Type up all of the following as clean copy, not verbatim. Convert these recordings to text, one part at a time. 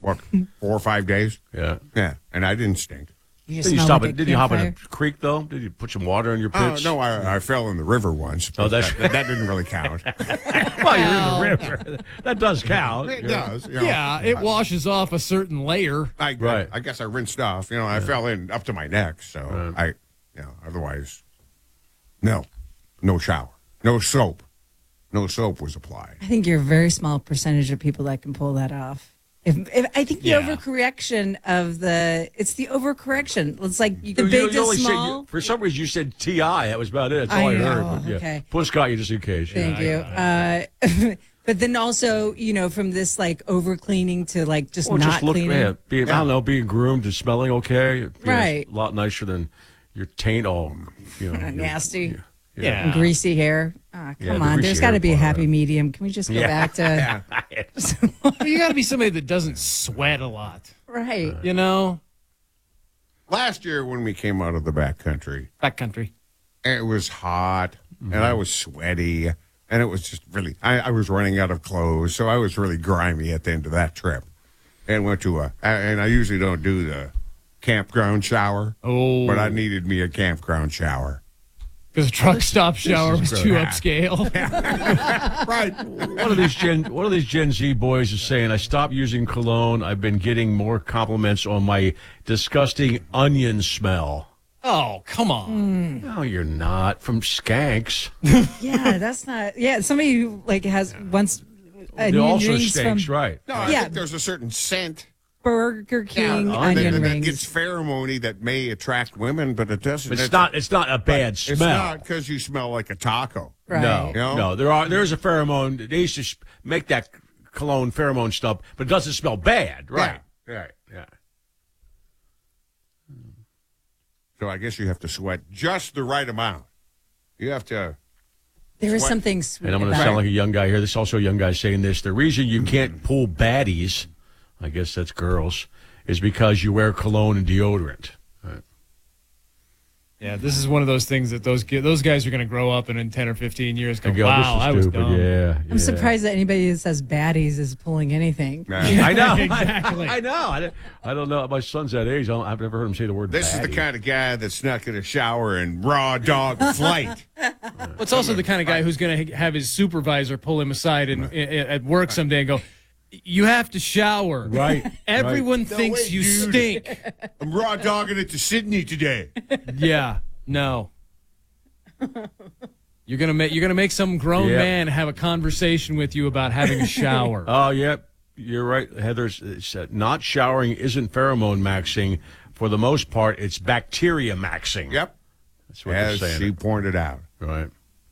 4 or 5 days. Yeah. Yeah, and I didn't stink. Did you hop in a creek, though? Did you put some water in your pitch? No, I fell in the river once. Oh, that didn't really count. Well, you're in the river. That does count. It does. Yeah, it washes off a certain layer. I guess I rinsed off. I fell in up to my neck, so otherwise, no shower, no soap. No soap was applied. I think you're a very small percentage of people that can pull that off. If I think the overcorrection it's the overcorrection. It's like the big to small. For some reason, you said T.I. That was about it. That's all I heard. But, okay. Put Scott you just in case. Thank you. But then also, from this like over cleaning to like just not cleaning. Being groomed and smelling okay. Right. A lot nicer than your taint all, nasty. Yeah. And greasy hair. Come on. There's got to be a happy medium. Can we just go back to... You got to be somebody that doesn't sweat a lot. Right. Last year when we came out of the backcountry, it was hot, and I was sweaty, and it was just really... I was running out of clothes, so I was really grimy at the end of that trip. And went to and I usually don't do the campground shower, but I needed me a campground shower. Because the truck stop shower was too upscale. Right. One of these Gen Z boys is saying, I stopped using cologne. I've been getting more compliments on my disgusting onion smell. Oh, come on. No, you're not. From skanks. Yeah, that's not... Yeah, somebody who has once... It also stinks, right. No, I think there's a certain scent. Burger King onion rings. It's pheromone that may attract women, but it doesn't. It's not a bad smell. It's not because you smell like a taco. Right. No. There's a pheromone. They used to make that cologne pheromone stuff, but it doesn't smell bad. Right. Yeah. Right. Yeah. So I guess you have to sweat just the right amount. You have to. There is something sweet. And I'm going to sound like a young guy here. There's also a young guy saying this. The reason you can't pull baddies, I guess that's girls, is because you wear cologne and deodorant. Right. Yeah, this is one of those things that those guys are going to grow up and in 10 or 15 years go, wow, I was dumb. Yeah. I'm surprised that anybody that says baddies is pulling anything. I know. Exactly. I know. I don't know. My son's that age. I've never heard him say the word This baddie. is the kind of guy that's not going to shower in raw dog flight. Well, it's also the kind of guy who's going to have his supervisor pull him aside at work someday and go, you have to shower. Right. Everyone thinks you stink. I'm raw dogging it to Sydney today. Yeah. No. You're gonna make some grown man have a conversation with you about having a shower. Oh, yep. You're right, Heather. Not showering isn't pheromone maxing. For the most part, it's bacteria maxing. Yep. That's what they're saying. She pointed out. Right.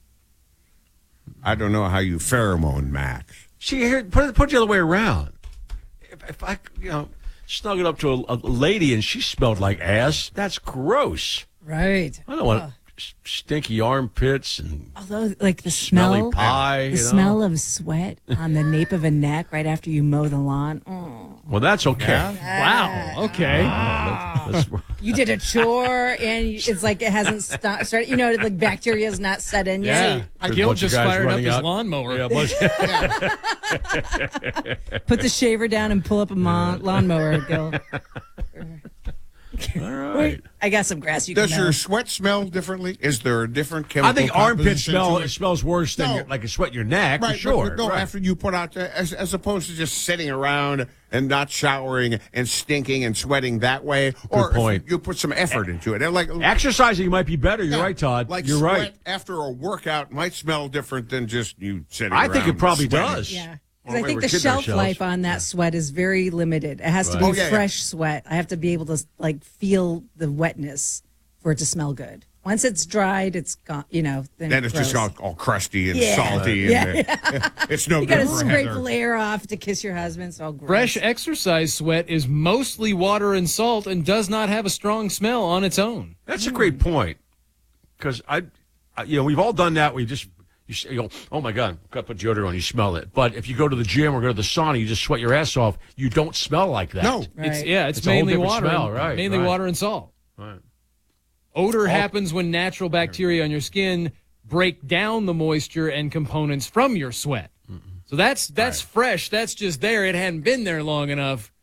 I don't know how you pheromone max. See, here, put it the other way around. If I, snuggled up to a lady and she smelled like ass, that's gross. Right. I don't want stinky armpits and although like the smelly smell, pie. the smell of sweat on the nape of a neck right after you mow the lawn. Oh. Well, that's okay. Yeah. Wow. Okay. That's you did a chore and it's like it hasn't started. Like bacteria is not set in yet. Gil just fired up his lawnmower. Yeah, Put the shaver down and pull up a lawnmower, Gil. all right. I got some grass. Does your sweat smell differently? Is there a different chemical? I think armpit smell it smells worse than like a sweat in your neck. Right, for sure. But after you put out, as opposed to just sitting around and not showering and stinking and sweating that way. Good point. If you put some effort into it. Like exercising might be better. You're right, Todd. Like you're sweat right. After a workout might smell different than just you sitting around. I think it probably sweating. does. Yeah. Well, I think we're the kidding shelf ourselves. life on that sweat is very limited. It has to be fresh sweat. I have to be able to feel the wetness for it to smell good. Once it's dried, it's gone. Then it's just all crusty and salty. Yeah. It's no you good. got to for scrape Heather. the layer off to kiss your husband. It's all gross. Fresh exercise sweat is mostly water and salt and does not have a strong smell on its own. That's a great point. Because we've all done that. You go, oh my God, got to put deodorant on. You smell it. But if you go to the gym or go to the sauna, you just sweat your ass off. You don't smell like that. No. Right. It's a whole mainly different water. smell, right? Mainly water and salt. Right. Odor happens when natural bacteria on your skin break down the moisture and components from your sweat. So that's fresh. That's just there. It hadn't been there long enough